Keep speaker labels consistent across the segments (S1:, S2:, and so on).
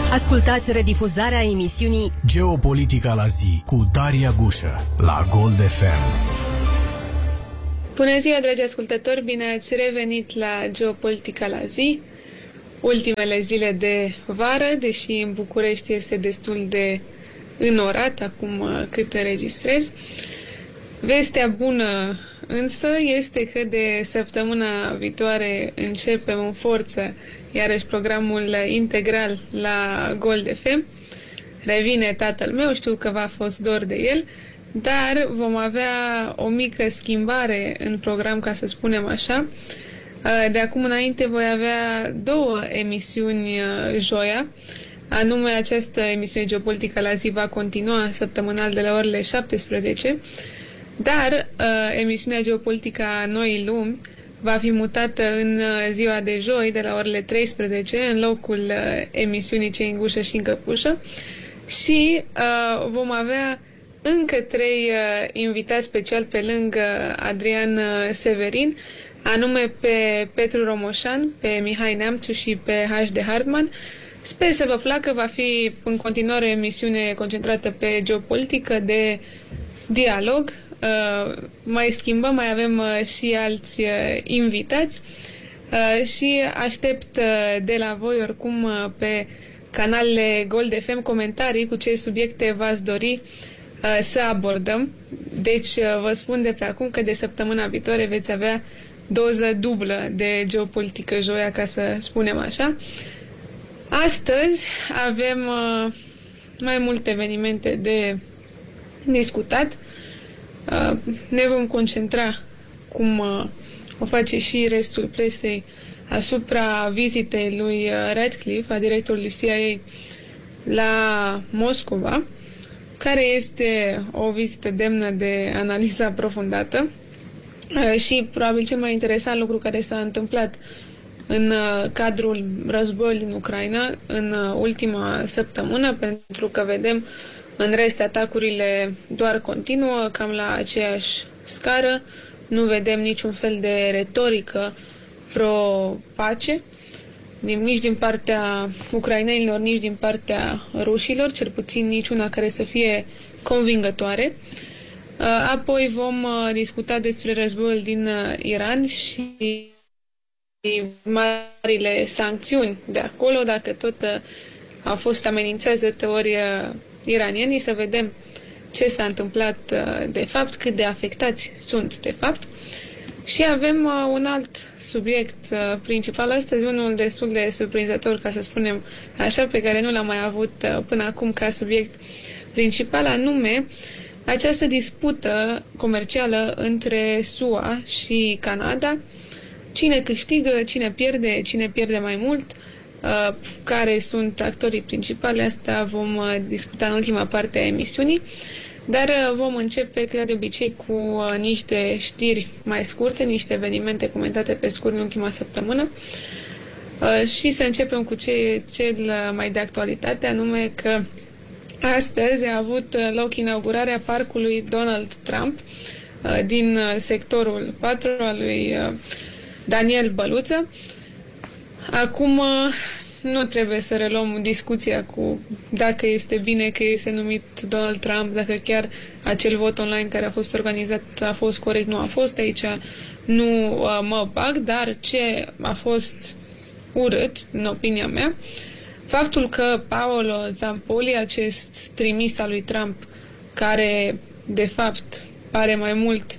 S1: Ascultați redifuzarea emisiunii
S2: Geopolitica la zi cu Daria Gușă la Gold FM.
S3: Bună ziua, dragi ascultători! Bine ați revenit la Geopolitica la zi. Ultimele zile de vară, deși în București este destul de înorat acum cât înregistrez. Vestea bună însă este că de săptămâna viitoare începem în forță iarăși programul integral la Gold FM. Revine tatăl meu, știu că v-a fost dor de el, dar vom avea o mică schimbare în program, ca să spunem așa. De acum înainte voi avea două emisiuni joia, anume această emisiune Geopolitica la zi va continua săptămânal de la orele 17, dar emisiunea Geopolitica Noii Lumi va fi mutată în ziua de joi de la orele 13 în locul emisiunii Cei în gușă și în căpușă și vom avea încă trei invitați special pe lângă Adrian Severin, anume pe Petru Romoșan, pe Mihai Neamțu și pe H.D. Hartman. Sper să vă placă, va fi în continuare o emisiune concentrată pe geopolitică, de dialog. Mai schimbăm, mai avem și alți invitați și aștept de la voi oricum pe canalele Gold FM comentarii cu ce subiecte v-ați dori să abordăm. Deci vă spun de pe acum că de săptămâna viitoare veți avea doză dublă de geopolitică joia, ca să spunem așa. Astăzi avem mai multe evenimente de discutat. Ne vom concentra, cum o face și restul presei, asupra vizitei lui Ratcliffe, a directorului CIA, la Moscova, care este o vizită demnă de analiză aprofundată și probabil cel mai interesant lucru care s-a întâmplat în cadrul războiului din Ucraina în ultima săptămână, pentru că vedem în rest atacurile doar continuă, cam la aceeași scară, nu vedem niciun fel de retorică pro-pace, nici din partea ucrainenilor, nici din partea rușilor, cel puțin niciuna care să fie convingătoare. Apoi vom discuta despre războiul din Iran și marile sancțiuni de acolo, dacă tot au fost amenințați de ori iranienii, să vedem ce s-a întâmplat de fapt, cât de afectați sunt de fapt. Și avem un alt subiect principal astăzi, unul destul de surprinzător, ca să spunem așa, pe care nu l-am mai avut până acum ca subiect principal, anume această dispută comercială între SUA și Canada. Cine câștigă, cine pierde mai mult, care sunt actorii principali, asta vom discuta în ultima parte a emisiunii, dar vom începe, ca de obicei, cu niște știri mai scurte, niște evenimente comentate pe scurt în ultima săptămână și să începem cu cel mai de actualitate, anume că astăzi a avut loc inaugurarea parcului Donald Trump din sectorul 4 al lui Daniel Băluță. Acum nu trebuie să reluăm discuția cu dacă este bine că este numit Donald Trump, dacă chiar acel vot online care a fost organizat a fost corect, nu a fost. Aici nu mă bag, dar ce a fost urât, în opinia mea, faptul că Paolo Zampoli, acest trimis al lui Trump, care de fapt pare mai mult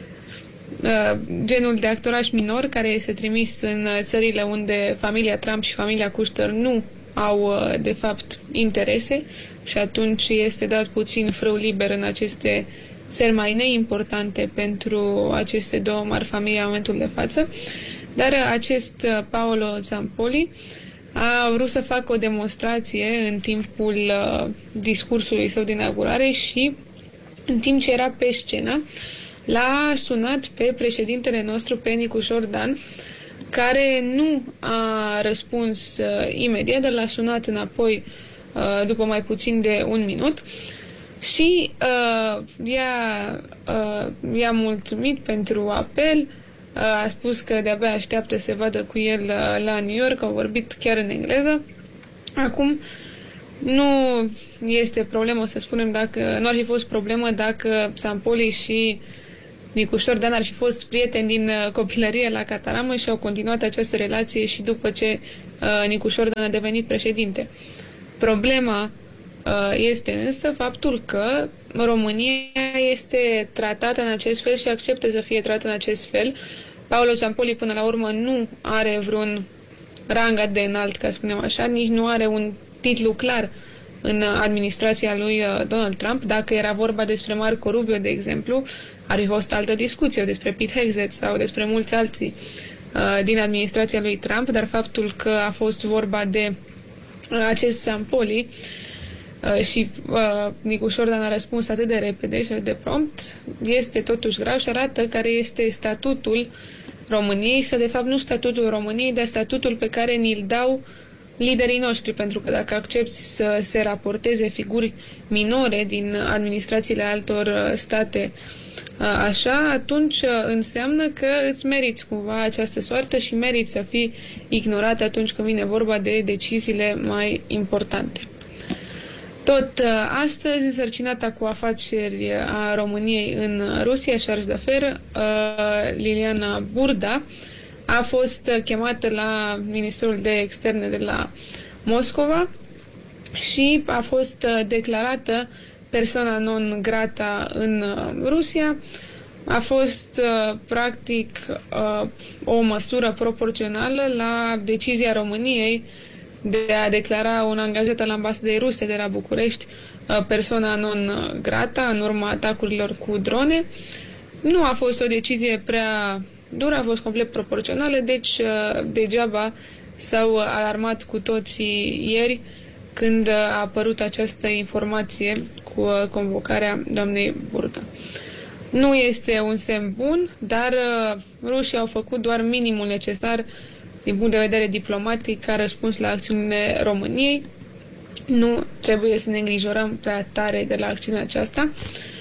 S3: genul de actoraș minor, care este trimis în țările unde familia Trump și familia Kushner nu au de fapt interese și atunci este dat puțin frâu liber în aceste țări mai neimportante pentru aceste două mari familii în momentul de față. Dar acest Paolo Zampoli a vrut să facă o demonstrație în timpul discursului său de inaugurare și în timp ce era pe scenă l-a sunat pe președintele nostru, pe Nicu Jordan, care nu a răspuns imediat, dar l-a sunat înapoi după mai puțin de un minut și i-a mulțumit pentru apel, a spus că de-abia așteaptă să se vadă cu el la New York, au vorbit chiar în engleză. Acum, Nu este problemă, să spunem, dacă nu ar fi fost problemă dacă Sampoli și Nicușor Dan ar fi fost prieteni din copilărie la Cataramă și au continuat această relație și după ce Nicușor Dan a devenit președinte. Problema este însă faptul că România este tratată în acest fel și acceptă să fie tratată în acest fel. Paolo Ciampoli până la urmă nu are vreun rang de înalt, ca să spunem așa, nici nu are un titlu clar în administrația lui Donald Trump. Dacă era vorba despre Marco Rubio, de exemplu, ar fi fost altă discuție, despre Pete Hegseth sau despre mulți alții din administrația lui Trump, dar faptul că a fost vorba de acest Ciampoli și Nicușor Dan a răspuns atât de repede și de prompt, este totuși grav și arată care este statutul României, sau de fapt nu statutul României, dar statutul pe care ni-l dau liderii noștri, pentru că dacă accepti să se raporteze figuri minore din administrațiile altor state așa, atunci înseamnă că îți meriți cumva această soartă și meriți să fii ignorat atunci când vine vorba de deciziile mai importante. Tot astăzi, însărcinata cu afaceri a României în Rusia, chargé d'affaires, Liliana Burda, a fost chemată la Ministerul de Externe de la Moscova și a fost declarată persoana non grata în Rusia. A fost practic o măsură proporțională la decizia României de a declara un angajat al ambasadei ruse de la București persoana non grata în urma atacurilor cu drone. Nu a fost o decizie prea dură, a fost complet proporțională, deci degeaba s-au alarmat cu toții ieri când a apărut această informație cu convocarea doamnei Burda. Nu este un semn bun, dar rușii au făcut doar minimul necesar din punct de vedere diplomatic ca răspuns la acțiunile României. Nu trebuie să ne îngrijorăm prea tare de la acțiunea aceasta.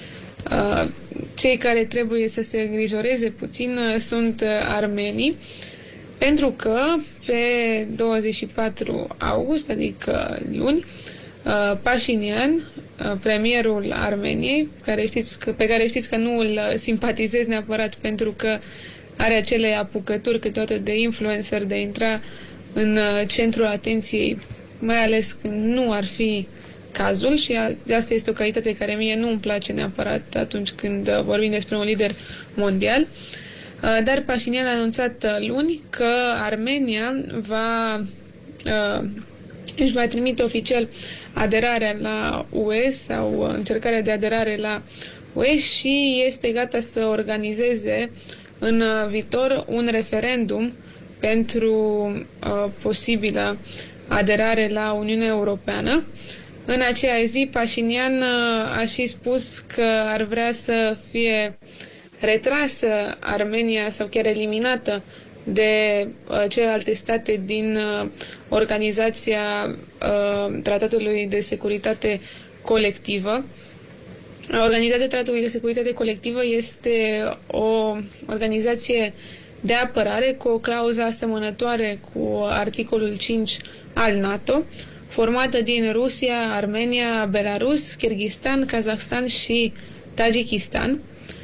S3: Cei care trebuie să se îngrijoreze puțin sunt armenii, pentru că pe 24 august, adică luni, Pașinian, premierul Armeniei, pe care știți că nu îl simpatizez neapărat pentru că are acele apucături câteodată de influencer de a intra în centrul atenției, mai ales când nu ar fi cazul, și asta este o calitate care mie nu îmi place neapărat atunci când vorbim despre un lider mondial. Dar Pașinian a anunțat luni că Armenia își va trimite oficial aderarea la UE sau încercarea de aderare la UE și este gata să organizeze în viitor un referendum pentru posibilă aderare la Uniunea Europeană. În aceea zi, Pașinian a și spus că ar vrea să fie retrasă Armenia sau chiar eliminată de celelalte state din Organizația Tratatului de Securitate Colectivă. Organizația Tratatului de Securitate Colectivă este o organizație de apărare cu o clauză asemănătoare cu articolul 5 al NATO, formată din Rusia, Armenia, Belarus, Kyrgyzstan, Kazahstan și Tajikistan.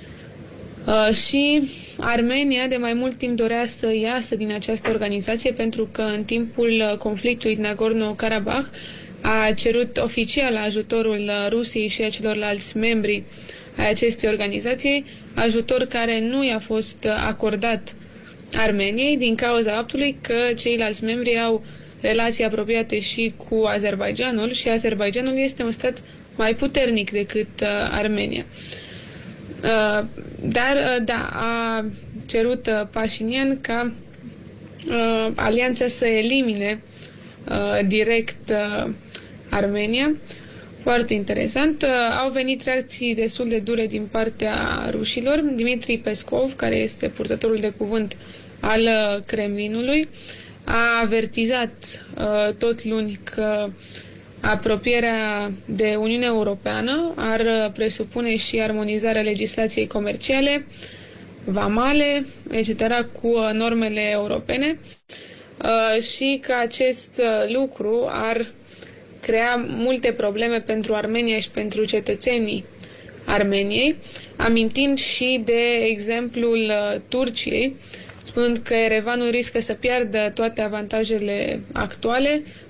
S3: Și Armenia de mai mult timp dorea să iasă din această organizație pentru că în timpul conflictului din Nagorno-Karabakh a cerut oficial ajutorul Rusiei și a celorlalți membri ai acestei organizații, ajutor care nu i-a fost acordat Armeniei din cauza faptului că ceilalți membri au relații apropiate și cu Azerbaidjanul și Azerbaidjanul este un stat mai puternic decât Armenia. Dar, da, a cerut Pașinian ca alianța să elimine direct Armenia. Foarte interesant. Au venit reacții destul de dure din partea rușilor. Dimitri Peskov, care este purtătorul de cuvânt al Kremlinului, a avertizat tot luni că apropierea de Uniunea Europeană ar presupune și armonizarea legislației comerciale, vamale, etc., cu normele europene și că acest lucru ar crea multe probleme pentru Armenia și pentru cetățenii Armeniei, amintind și de exemplul Turciei, spunând că Erevanul riscă să piardă toate avantajele actuale